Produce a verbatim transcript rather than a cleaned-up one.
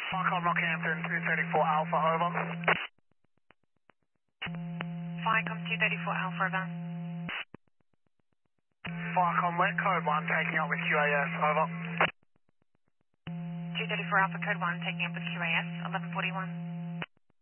Falcon Rockhampton two thirty-four Alpha, over. Falcon two thirty-four Alpha, over. Falcon Wet Code one taking up with Q A S, over. two thirty-four Alpha, code one, taking up with Q A S, eleven forty-one.